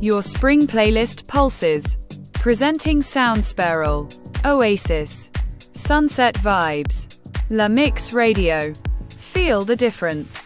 Your spring playlist pulses. Presenting Sound Spiral, Oasis, Sunset Vibes, La Mix Radio. Feel the difference.